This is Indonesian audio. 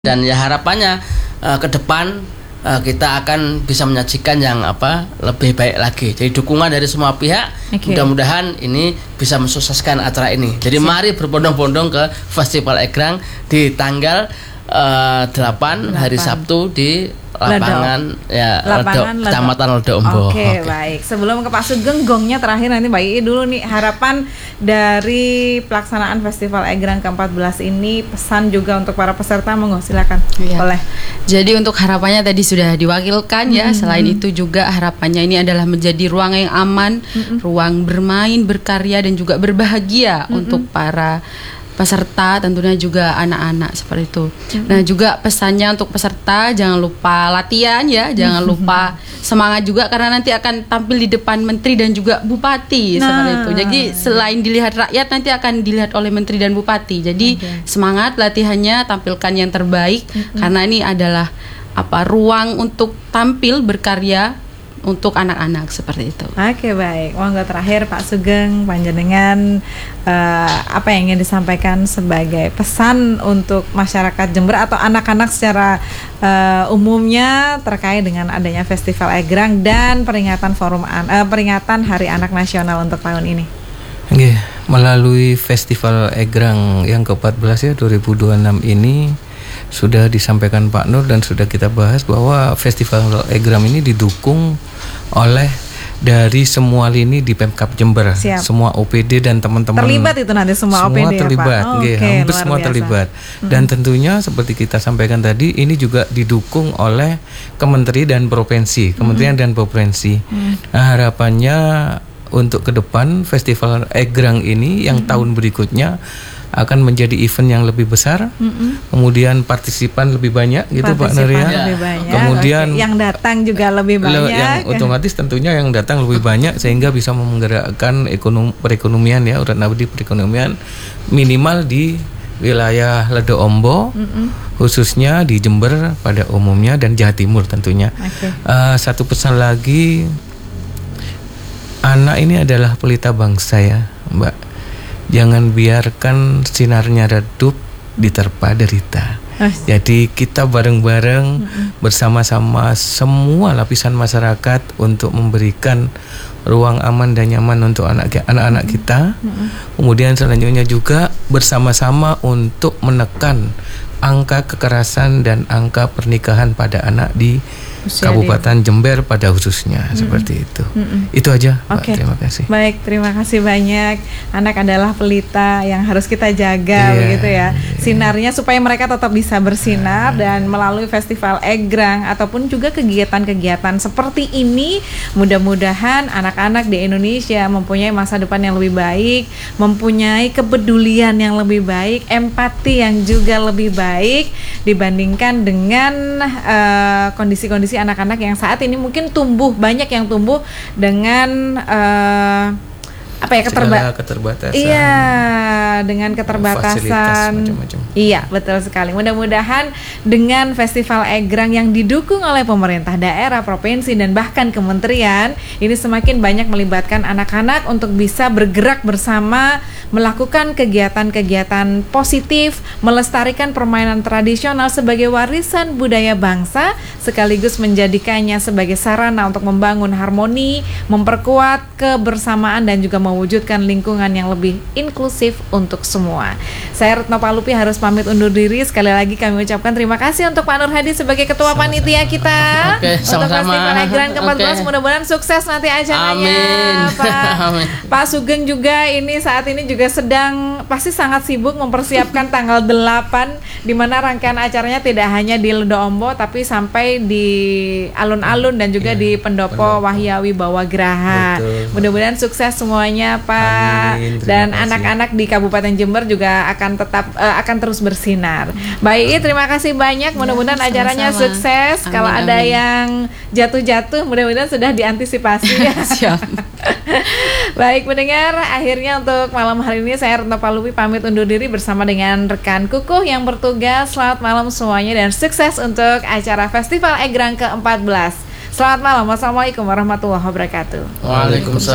Dan ya harapannya ke depan kita akan bisa menyajikan yang lebih baik lagi. Jadi dukungan dari semua pihak. Mudah-mudahan ini bisa mensukseskan acara ini. Jadi mari berbondong-bondong ke Festival Egrang di tanggal 8 hari Sabtu di lapangan Kecamatan Ledo Ombo. Oke, baik. Sebelum ke Pak Sugeng, gongnya terakhir nanti Mbak Ii dulu nih, harapan dari pelaksanaan Festival Egrang ke-14 ini, pesan juga untuk para peserta, monggo silakan. Boleh. Jadi untuk harapannya tadi sudah diwakilkan ya. Selain itu juga harapannya ini adalah menjadi ruang yang aman, ruang bermain, berkarya dan juga berbahagia untuk para peserta, tentunya juga anak-anak seperti itu. Nah juga pesannya untuk peserta, jangan lupa latihan ya, jangan lupa semangat juga karena nanti akan tampil di depan menteri dan juga bupati seperti itu. Jadi selain dilihat rakyat, nanti akan dilihat oleh menteri dan bupati. Jadi semangat latihannya, tampilkan yang terbaik karena ini adalah ruang untuk tampil berkarya untuk anak-anak seperti itu. Oke, baik. Monggo terakhir Pak Sugeng, panjenengan apa yang ingin disampaikan sebagai pesan untuk masyarakat Jember atau anak-anak secara umumnya terkait dengan adanya Festival Egrang dan peringatan peringatan Hari Anak Nasional untuk tahun ini. Oke, melalui Festival Egrang yang ke-14 ya 2026 ini sudah disampaikan Pak Nur dan sudah kita bahas bahwa Festival Egrang ini didukung oleh dari semua lini di Pemkab Jember. Semua OPD dan teman-teman terlibat itu nanti semua OPD terlibat, ya, Pak? hampir semua terlibat. Dan tentunya seperti kita sampaikan tadi, ini juga didukung oleh Kementerian dan Provinsi, Kementerian dan Provinsi. Nah, harapannya untuk ke depan Festival Egrang ini yang tahun berikutnya akan menjadi event yang lebih besar, kemudian partisipan lebih banyak gitu Pak Nuria. Kemudian yang datang juga lebih banyak. Yang otomatis tentunya yang datang lebih banyak sehingga bisa menggerakkan perekonomian ya, urat nadi perekonomian minimal di wilayah Ledo Ombo, khususnya di Jember pada umumnya dan Jawa Timur tentunya. Satu pesan lagi, anak ini adalah pelita bangsa ya, Mbak. Jangan biarkan sinarnya redup diterpa derita. Jadi kita bareng-bareng bersama-sama semua lapisan masyarakat untuk memberikan ruang aman dan nyaman untuk anak-anak kita. Kemudian selanjutnya juga bersama-sama untuk menekan angka kekerasan dan angka pernikahan pada anak di Kabupaten Jember pada khususnya seperti itu. Itu aja, Pak. Terima kasih. Baik, terima kasih banyak. Anak adalah pelita yang harus kita jaga begitu ya. Sinarnya supaya mereka tetap bisa bersinar dan melalui Festival Egrang ataupun juga kegiatan-kegiatan seperti ini, mudah-mudahan anak-anak di Indonesia mempunyai masa depan yang lebih baik, mempunyai kepedulian yang lebih baik, empati yang juga lebih baik dibandingkan dengan kondisi-kondisi anak-anak yang saat ini mungkin banyak yang tumbuh dengan keterbatasan. Iya, dengan keterbatasan. Iya, betul sekali. Mudah-mudahan dengan Festival Egrang yang didukung oleh pemerintah daerah, provinsi dan bahkan kementerian, ini semakin banyak melibatkan anak-anak untuk bisa bergerak bersama, melakukan kegiatan-kegiatan positif, melestarikan permainan tradisional sebagai warisan budaya bangsa, sekaligus menjadikannya sebagai sarana untuk membangun harmoni, memperkuat kebersamaan dan juga mewujudkan lingkungan yang lebih inklusif untuk semua. Saya Retno Palupi harus pamit undur diri. Sekali lagi kami ucapkan terima kasih untuk Pak Nur Hadi sebagai ketua panitia kita untuk Festival Egrang ke-14. Mudah-mudahan sukses nanti acaranya. Pak Sugeng juga ini saat ini juga sedang pasti sangat sibuk mempersiapkan tanggal 8 di mana rangkaian acaranya tidak hanya di Ledo Ombo tapi sampai di alun-alun dan juga di Pendopo Wahyawi Bawagraha. Mudah-mudahan sukses semuanya Pak. Dan anak-anak di Kabupaten Jember juga akan terus bersinar. Baik, terima kasih banyak. Mudah-mudahan acaranya sukses. Kalau ada yang jatuh-jatuh mudah-mudahan sudah diantisipasi ya. Siap. Baik pendengar, akhirnya untuk malam hari ini saya Retno Palupi pamit undur diri bersama dengan rekan Kukuh yang bertugas. Selamat malam semuanya dan sukses untuk acara Festival Egrang ke-14. Selamat malam. Wassalamualaikum warahmatullahi wabarakatuh. Waalaikumsalam.